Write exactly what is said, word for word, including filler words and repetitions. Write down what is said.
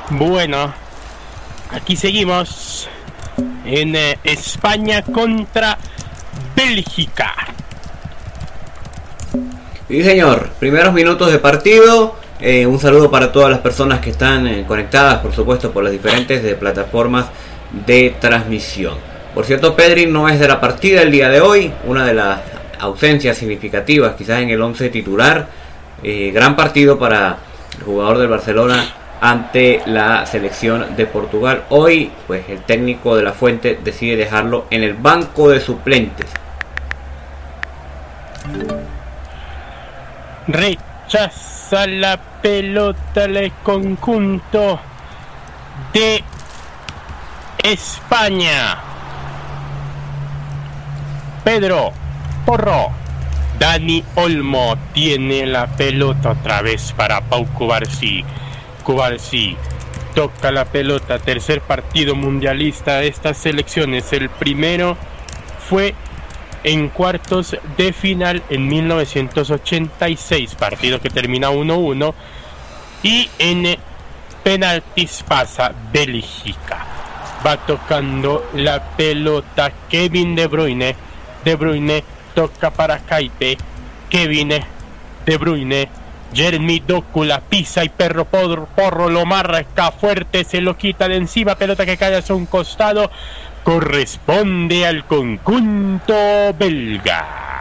Bueno, aquí seguimos en eh, España contra Bélgica. Sí, señor. Primeros minutos de partido. Eh, un saludo para todas las personas que están eh, conectadas, por supuesto, por las diferentes de plataformas de transmisión. Por cierto, Pedri no es de la partida el día de hoy. Una de las ausencias significativas, quizás en el once titular. Eh, gran partido para el jugador del Barcelona ante la selección de Portugal. Hoy, pues el técnico de la Fuente decide dejarlo en el banco de suplentes. Rechaza la pelota el conjunto de España. Pedro Porro. Dani Olmo tiene la pelota otra vez para Pau Cubarsí. Cubarsí toca la pelota. Tercer partido mundialista de estas selecciones. El primero fue en cuartos de final en mil novecientos ochenta y seis, partido que termina uno uno, y en penaltis pasa Bélgica. Va tocando la pelota Kevin De Bruyne. De Bruyne toca para Kaipe. Kevin De Bruyne. Jeremy Doku la pisa y Perro Porro, Porro lo marca fuerte, se lo quita de encima, pelota que cae hacia un costado. Corresponde al conjunto belga.